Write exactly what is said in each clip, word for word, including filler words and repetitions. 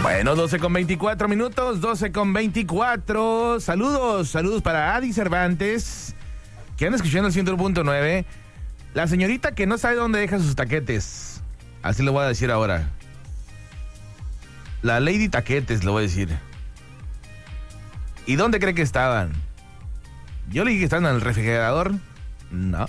Bueno, doce con veinticuatro minutos, doce con veinticuatro. Saludos, saludos para Adi Cervantes, que anda escuchando el ciento uno punto nueve. La señorita que no sabe dónde deja sus taquetes. Así le voy a decir ahora. La Lady Taquetes, le voy a decir. ¿Y dónde cree que estaban? Yo le dije que estaban en el refrigerador. No.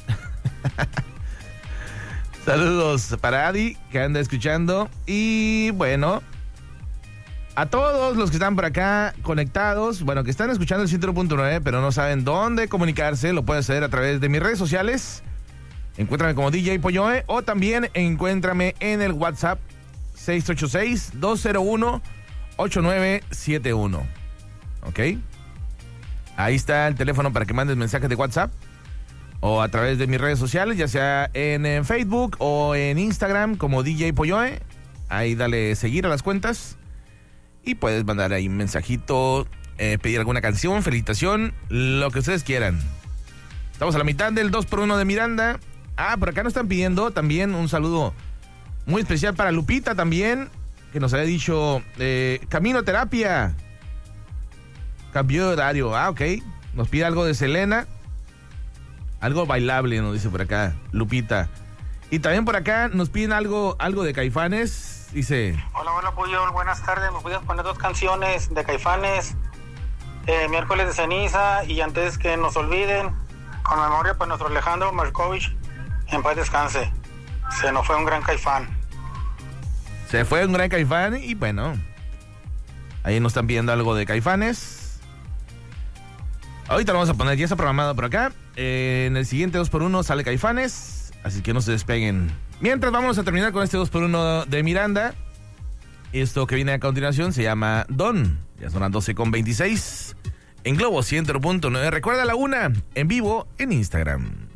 Saludos para Adi, que anda escuchando. Y bueno, a todos los que están por acá conectados, bueno, que están escuchando el ciento uno punto nueve, pero no saben dónde comunicarse, lo pueden hacer a través de mis redes sociales. Encuéntrame como D J Polloe, o también encuéntrame en el WhatsApp seis ocho seis, dos cero uno, ocho nueve siete uno. ¿Ok? Ahí está el teléfono para que mandes mensajes de WhatsApp o a través de mis redes sociales, ya sea en, en Facebook o en Instagram como D J Polloe. Ahí dale seguir a las cuentas y puedes mandar ahí un mensajito, eh, pedir alguna canción, felicitación, lo que ustedes quieran. Estamos a la mitad del dos por uno de Miranda. Ah, por acá nos están pidiendo también un saludo muy especial para Lupita también, que nos había dicho eh, Camino Terapia. Cambió de horario. Ah, ok. Nos pide algo de Selena. Algo bailable, nos dice por acá Lupita. Y también por acá nos piden algo, algo de Caifanes. Dice: hola, hola Puyol, buenas tardes. ¿Me puedes poner dos canciones de Caifanes? Eh, Miércoles de Ceniza y Antes que nos olviden. Con memoria para nuestro Alejandro Markovich. En paz descanse. Se nos fue un gran Caifán. Se fue un gran Caifán y bueno, ahí nos están pidiendo algo de Caifanes. Ahorita lo vamos a poner, ya está programado por acá. Eh, en el siguiente dos por uno sale Caifanes, así que no se despeguen. Mientras, vamos a terminar con este dos por uno de Miranda. Esto que viene a continuación se llama Don. Ya son las doce con veintiséis en Globo ciento uno punto nueve. Recuerda la una en vivo en Instagram.